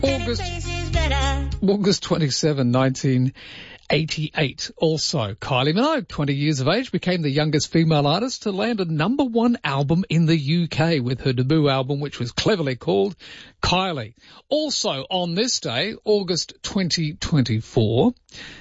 August 27, 1988. Also, Kylie Minogue, 20 years of age, became the youngest female artist to land a #1 album in the UK with her debut album, which was cleverly called Kylie. Also, on this day, August 2024,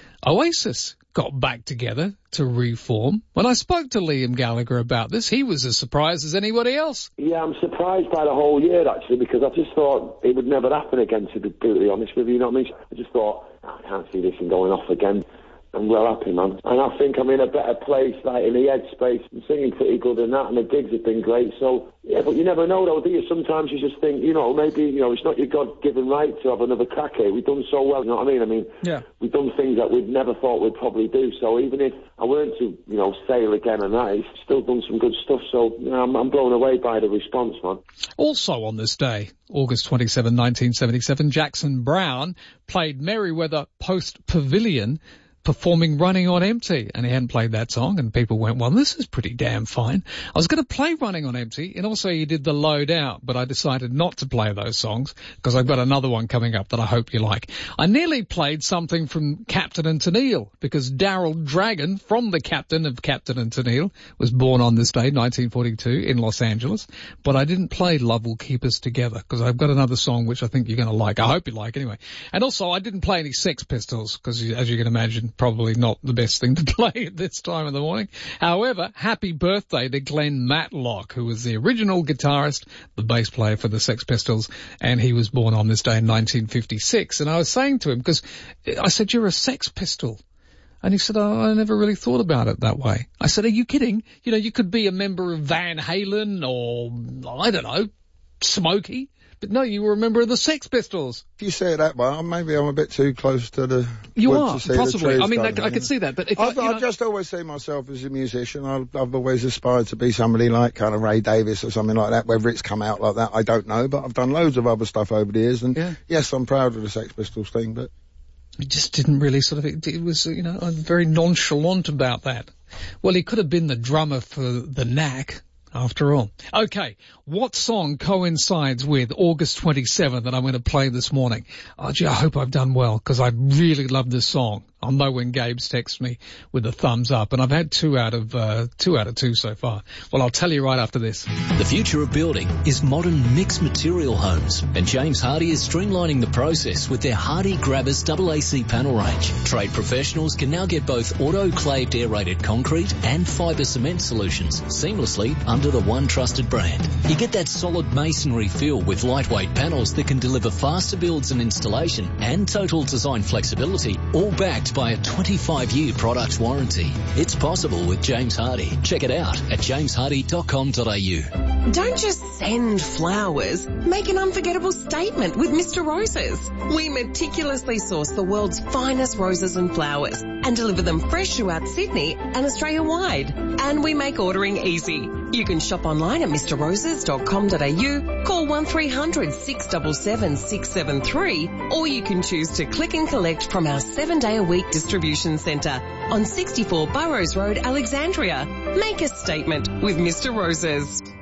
Oasis got back together to reform. When I spoke to Liam Gallagher about this, he was as surprised as anybody else. Yeah, I'm surprised by the whole year, actually, because I just thought it would never happen again, to be brutally honest with you, you know what I mean? I just thought, I can't see this one going off again. I'm well happy, man. And I think I'm in a better place, like in the headspace. I'm singing pretty good and that, and the gigs have been great. So, yeah, but you never know, though, do you? Sometimes you just think, you know, maybe, you know, it's not your God-given right to have another crack here. We've done so well, you know what I mean? Yeah. We've done things that we'd never thought we'd probably do. So even if I weren't to, you know, sail again and that, it's still done some good stuff. So, you know, I'm blown away by the response, man. Also on this day, August 27, 1977, Jackson Browne played Merriweather Post Pavilion, performing Running on Empty, and he hadn't played that song, and people went, well, this is pretty damn fine. I was going to play Running on Empty, and also he did The Load Out, but I decided not to play those songs, because I've got another one coming up that I hope you like. I nearly played something from Captain and Tennille, because Daryl Dragon, from the captain of Captain and Tennille, was born on this day, 1942, in Los Angeles, but I didn't play Love Will Keep Us Together, because I've got another song which I think you're going to like. I hope you like, anyway. And also, I didn't play any Sex Pistols, because as you can imagine, probably not the best thing to play at this time of the morning. However, happy birthday to Glenn Matlock, who was the original guitarist, the bass player for the Sex Pistols, and he was born on this day in 1956. And I was saying to him, because I said, you're a Sex Pistol. And he said, oh, I never really thought about it that way. I said, are you kidding? You know, you could be a member of Van Halen or, I don't know, Smokey. But no, you were a member of the Sex Pistols. If you say it that way, maybe I'm a bit too close to the... You are, possibly. I mean, I could see that. But if I just always see myself as a musician. I've always aspired to be somebody like kind of Ray Davis or something like that. Whether it's come out like that, I don't know. But I've done loads of other stuff over the years. And yes, I'm proud of the Sex Pistols thing, but... It just didn't really sort of... It was, you know, I'm very nonchalant about that. Well, he could have been the drummer for the Knack, after all. Okay, what song coincides with August 27 that I'm going to play this morning? Oh, gee, I hope I've done well, because I really love this song. I'll know when Gabe's texts me with a thumbs up, and I've had 2 out of 2 so far. Well, I'll tell you right after this. The future of building is modern mixed material homes, and James Hardie is streamlining the process with their Hardie Grabbers AAC panel range. Trade professionals can now get both autoclaved aerated concrete and fibre cement solutions seamlessly under the one trusted brand. You get that solid masonry feel with lightweight panels that can deliver faster builds and installation and total design flexibility, all backed by a 25-year product warranty. It's possible with James Hardie. Check it out at jameshardie.com.au. Don't just send flowers. Make an unforgettable statement with Mr. Roses. We meticulously source the world's finest roses and flowers and deliver them fresh throughout Sydney and Australia-wide. And we make ordering easy. You can shop online at mrroses.com.au, call 1300 677 673, or you can choose to click and collect from our 7-day-a-week distribution centre on 64 Burrows Road, Alexandria. Make a statement with Mr. Roses.